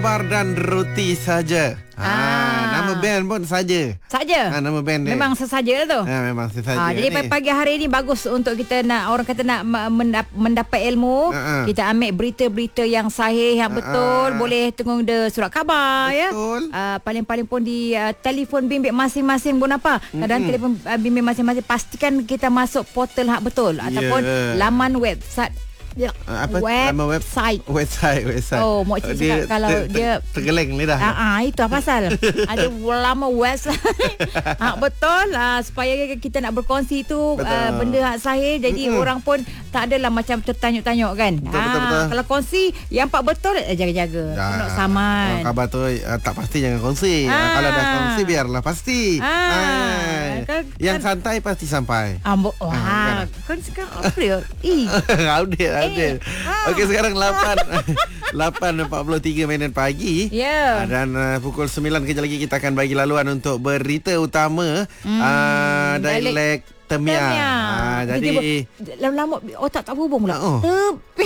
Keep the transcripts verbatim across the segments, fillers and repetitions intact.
Bar dan roti saja. Ah. Ha, nama band pun saja. Saja. Ha, nama band dia. Memang sesaja tu. Ha, memang sesaja. Ha, jadi ni. pagi hari ini bagus untuk kita nak, orang kata nak mendap, mendapat ilmu. Ha-ha. Kita ambil berita-berita yang sahih, yang betul. Ha-ha. Boleh tengok de surat khabar. Betul. Ya. Uh, paling-paling pun di uh, telefon bimbit masing-masing pun apa. Kadang Mm-mm. telefon uh, bimbit masing-masing pastikan kita masuk portal hak betul ataupun Yeah. laman website. Ya, Uh, apa? web Nama web? site. Website, website. Oh, mak cik cakap kalau ter, ter, dia tergeleng lidah. Ah, ah itu apa pasal? Ada lama website. ah, betul ah, supaya kita nak berkongsi tu ah, benda hak sahih, jadi Mm-mm. orang pun tak adalah macam tertanyuk-tanyuk kan. Betul, ah, betul, betul. Kalau kongsi yang pak betul eh, jaga-jaga. Kena saman. Kalau khabar tu uh, tak pasti jangan kongsi. Ah. Ah. Kalau dah kongsi biarlah pasti. Ah. Ah. Kan- Yang kan- santai pasti sampai. Ambo, wah, Ah, kan sekarang apa dia? Ih. Update, update. ah. Okey, sekarang lapan lapan empat puluh tiga minit pagi. Ya. Uh, dan uh, pukul sembilan kejap lagi kita akan bagi laluan untuk berita utama Hmm, uh, dialek dialek Temia. Temia. Uh, jadi lama-lama otak tak berhubung pula. Oh. Tepi.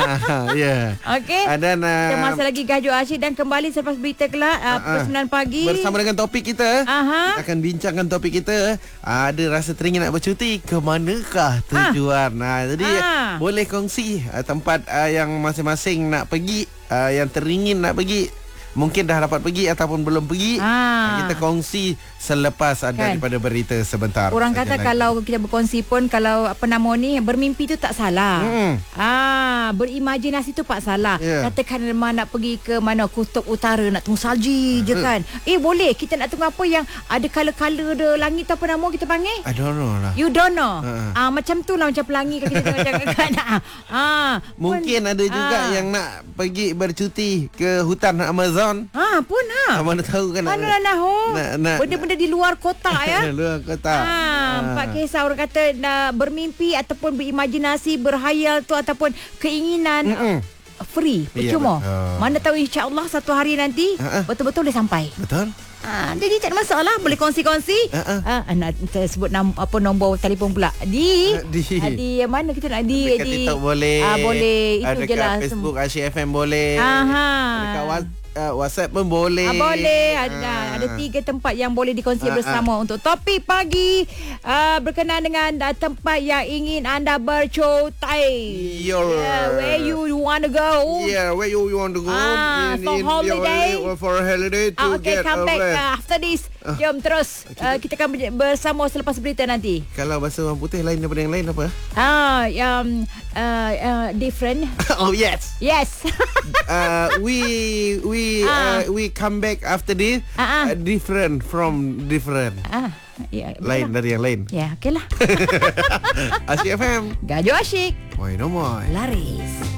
ya. Okey. Uh, dan uh, Kita masih lagi Gajuk Asyik dan kembali selepas berita kelak uh, pukul sembilan pagi. bersama dengan topik kita. Aha. Kita akan bincangkan topik kita. Uh, ada rasa teringin nak bercuti, ke manakah tujuan? Nah, jadi Ah. boleh kongsi uh, tempat uh, yang masing-masing nak pergi, uh, yang teringin nak pergi. Mungkin dah dapat pergi ataupun belum pergi. Ah. Kita kongsi selepas ada Kan. daripada berita sebentar. Orang saja kata lagi. kalau kita berkongsi pun, kalau apa nama ni, bermimpi tu tak salah. Hmm. Ah, berimajinasi tu tak salah. Ya. Katakan memang nak pergi ke mana, kutub utara, nak tengok salji je kan. Eh boleh, kita nak tengok apa yang ada color-color de langit, apa nama kita panggil? I don't know lah. You don't know. Ha. Ah, macam tu lah, macam pelangi kan kita tengok kan. Ah, Mungkin pun, ada juga ah. yang nak pergi bercuti ke hutan Amazon. Ah, pun ha. Mana tahu kan. Mana lah nahu. Nak- nak- Benda-benda di luar kota ya. Luar kota. Ah, Pak Kisah orang kata nak bermimpi ataupun berimajinasi, berhayal tu ataupun keinginan Mm-mm. free, Ya, percuma. betul. Mana tahu insya-Allah satu hari nanti Ha-ha. betul-betul boleh sampai. Betul? Ah, jadi tak ada masalah, boleh kongsi-kongsi. Ha-ha. Ah, nak kita sebut nam, apa nombor telefon pula. Di Di. ah, di mana kita nak di Dekat di TikTok boleh. Ah, boleh. Ah, Itu je dekat lah. Facebook Asyik F M boleh. Aha. Dekat wa- uh, WhatsApp pun boleh. Ah, boleh ada Ah. ada tiga tempat yang boleh dikongsi Ah, bersama untuk topik pagi uh, berkenaan dengan uh, tempat yang ingin anda bercuti. Your- Yeah, where you want to go? Yeah, where you, you want to go? Ah, for holiday. Or for a holiday to Ah, okay, get come back away. uh, after this. Jom terus uh, kita akan ber- bersama selepas berita nanti. Kalau bahasa orang putih lain daripada yang lain apa? Ah, um, uh, uh, different. Oh yes. Yes. Uh, we we Ah. uh, we come back after this Ah, ah. uh, different from different. ah, ya, Lain betul lah. dari yang lain. Ya, okeylah. Asyik F M. Gajo asyik. Why no more. Laris.